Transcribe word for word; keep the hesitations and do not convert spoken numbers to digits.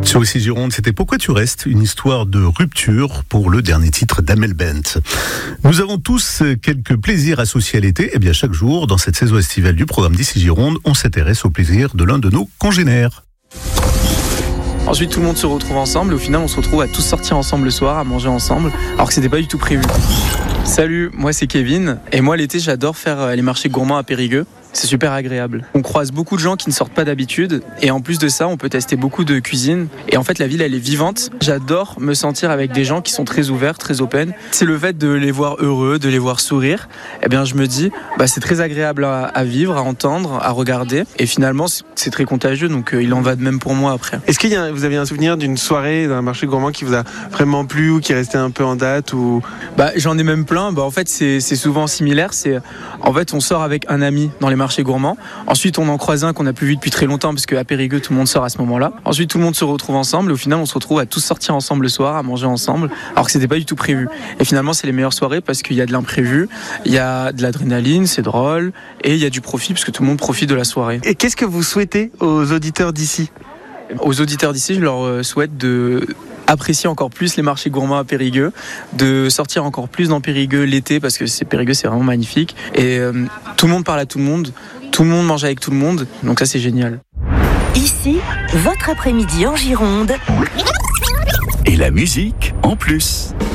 Sur ici Gironde, c'était Pourquoi tu restes, une histoire de rupture pour le dernier titre d'Amel Bent. Nous avons tous quelques plaisirs associés à l'été. Et bien chaque jour, dans cette saison estivale du programme d'ici Gironde, on s'intéresse au plaisir de l'un de nos congénères. Ensuite, tout le monde se retrouve ensemble et au final, on se retrouve à tous sortir ensemble le soir, à manger ensemble, alors que c'était pas du tout prévu. Salut, moi c'est Kevin et moi l'été, j'adore faire les marchés gourmands à Périgueux. C'est super agréable. On croise beaucoup de gens qui ne sortent pas d'habitude et en plus de ça, on peut tester beaucoup de cuisine. Et en fait, la ville, elle est vivante. J'adore me sentir avec des gens qui sont très ouverts, très open. C'est le fait de les voir heureux, de les voir sourire. Eh bien, je me dis, bah, c'est très agréable à, à vivre, à entendre, à regarder. Et finalement, c'est très contagieux, donc euh, il en va de même pour moi après. Est-ce que y a, vous avez un souvenir d'une soirée d'un marché gourmand qui vous a vraiment plu ou qui est resté un peu en date ou... Bah, j'en ai même plein. Bah, en fait, c'est, c'est souvent similaire. C'est, en fait, on sort avec un ami dans les marchés gourmands. Ensuite, on en croise un qu'on n'a plus vu depuis très longtemps parce qu'à Périgueux, tout le monde sort à ce moment-là. Ensuite, tout le monde se retrouve ensemble et au final, on se retrouve à tous sortir ensemble le soir, à manger ensemble, alors que c'était pas du tout prévu. Et finalement, c'est les meilleures soirées parce qu'il y a de l'imprévu, il y a de l'adrénaline, c'est drôle et il y a du profit parce que tout le monde profite de la soirée. Et qu'est-ce que vous souhaitez aux auditeurs d'ici ? Aux auditeurs d'ici, je leur souhaite de apprécier encore plus les marchés gourmands à Périgueux, de sortir encore plus dans Périgueux l'été parce que c'est Périgueux, c'est vraiment magnifique et euh, tout le monde parle à tout le monde, tout le monde mange avec tout le monde, donc ça c'est génial. Ici, votre après-midi en Gironde. Et la musique en plus.